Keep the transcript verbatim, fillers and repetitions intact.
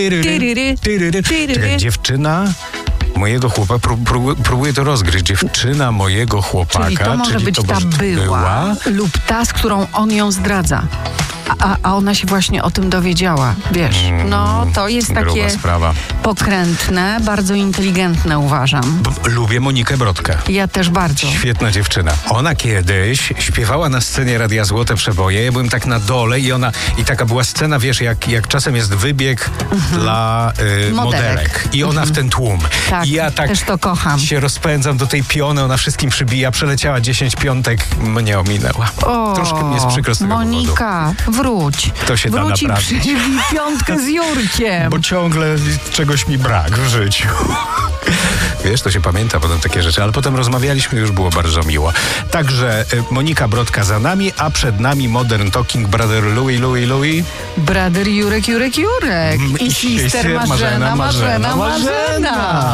Tyryry, tyryry. Czekaj, dziewczyna mojego chłopaka, prób, prób, próbuję to rozgryźć. Dziewczyna mojego chłopaka, Czyli to może czyli być to ta może była, była lub ta, z którą on ją zdradza. A, a ona się właśnie o tym dowiedziała, wiesz. No, to jest gruba takie sprawa. pokrętne, bardzo inteligentne, uważam. B- lubię Monikę Brodkę. Ja też bardzo. Świetna dziewczyna. Ona kiedyś śpiewała na scenie Radia Złote Przeboje. Ja byłem tak na dole i ona, i taka była scena, wiesz, jak, jak czasem jest wybieg mhm. dla y, modelek. Modelek. I ona mhm. w ten tłum. Tak, I ja tak też to kocham. się rozpędzam do tej piony, ona wszystkim przybija. Przeleciała dziesięć piątek, mnie ominęła. O, troszkę mi jest przykro z tego Monika, powodu. wróć. To się da Wróć i naprawić. przybij piątkę z Jurkiem. Bo ciągle czegoś mi brak w życiu. Wiesz, to się pamięta potem takie rzeczy, ale potem rozmawialiśmy, już było bardzo miło. Także Monika Brodka za nami, a przed nami Modern Talking, Brother Louis, Louis, Louis. Brother Jurek, Jurek, Jurek. I sister Marzena, Marzena, Marzena. Marzena.